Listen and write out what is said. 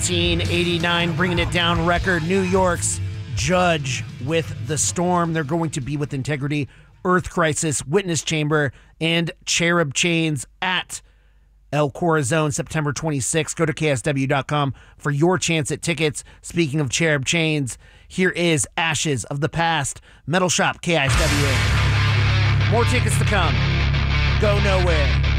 1989, Bringing It Down record. New York's Judge with The Storm. They're going to be with Integrity, Earth Crisis, Witness Chamber, and Cherub Chains at El Corazon, September 26th. Go to KSW.com for your chance at tickets. Speaking of Cherub Chains, here is Ashes of the Past, Metal Shop, KSW. More tickets to come. Go nowhere.